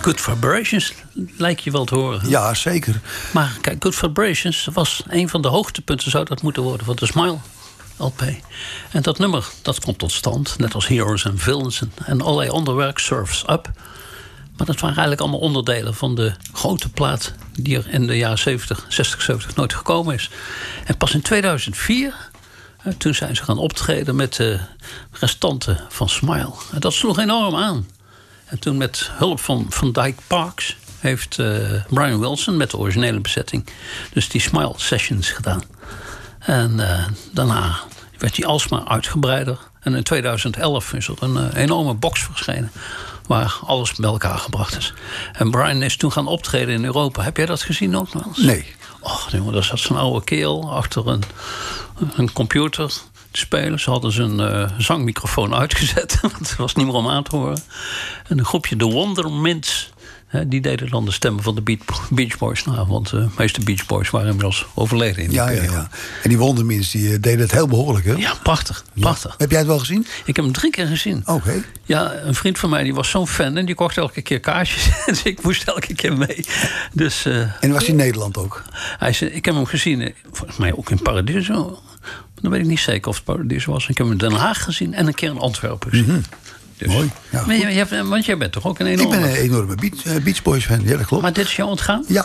Good Vibrations lijkt je wel te horen. Ja, zeker. Maar kijk, Good Vibrations was een van de hoogtepunten, zou dat moeten worden, van de Smile LP. En dat nummer, dat komt tot stand, net als Heroes and Villains en allerlei ander werk, Surf's Up. Maar dat waren eigenlijk allemaal onderdelen van de grote plaat die er in de jaren 60, 70 nooit gekomen is. En pas in 2004, toen zijn ze gaan optreden met de restanten van Smile. En dat sloeg enorm aan. En toen met hulp van Dyke Parks heeft Brian Wilson met de originele bezetting dus die Smile Sessions gedaan. En daarna werd die alsmaar uitgebreider. En in 2011 is er een enorme box verschenen waar alles bij elkaar gebracht is. En Brian is toen gaan optreden in Europa. Heb jij dat gezien ook nog eens? Nee. Och, jongen, daar zat zo'n oude kerel achter een computer te spelen. Ze hadden zijn zangmicrofoon uitgezet, want het was niet meer om aan te horen. En een groepje The Wondermints, die deden dan de stemmen van de Beach Boys na. Want de meeste Beach Boys waren inmiddels overleden in die periode. Ja. En die Wondermints die deden het heel behoorlijk, hè? Ja, prachtig. Prachtig. Heb jij het wel gezien? Ik heb hem 3 keer gezien. Oké. Ja, een vriend van mij die was zo'n fan en die kocht elke keer kaartjes. Dus ik moest elke keer mee. Dus, en was hij in Nederland ook? Ik heb hem gezien, volgens mij ook in Paradiso. Dan weet ik niet zeker of het Paradiso was. Ik heb hem in Den Haag gezien en een keer in Antwerpen gezien. Mm-hmm. Dus. Mooi. Ja, want jij bent toch ook een enorme... Ik ben een enorme Beach Boys fan, ja, dat klopt. Maar dit is jou ontgaan? Ja.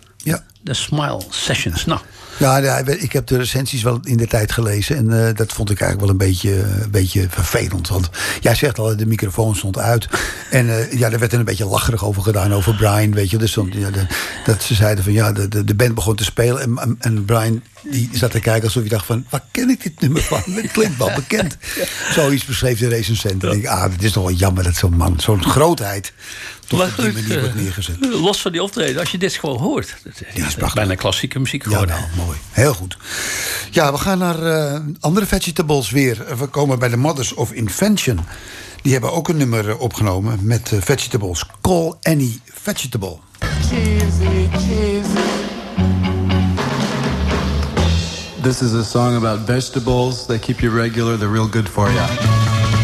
De Smile Sessions, nou... Ja, ik heb de recensies wel in de tijd gelezen. En dat vond ik eigenlijk wel een beetje vervelend. Want jij zegt al, de microfoon stond uit. En er werd er een beetje lacherig over gedaan, over Brian, weet je. Dus dat ze zeiden van, ja, de band begon te spelen. En Brian, die zat te kijken alsof hij dacht van, waar ken ik dit nummer van? Het klinkt wel bekend. Zoiets beschreef de recensent. En ik denk, het is toch wel jammer dat zo'n man, zo'n grootheid, toch op die manier wordt neergezet. Los van die optreden, als je dit gewoon hoort. Het is bijna klassieke muziek geworden. Ja, nou, mooi. Heel goed. Ja, we gaan naar andere Vegetables weer. We komen bij de Mothers of Invention. Die hebben ook een nummer opgenomen met Vegetables. Call Any Vegetable. Cheesy. This is a song about vegetables. They keep you regular. They're real good for you.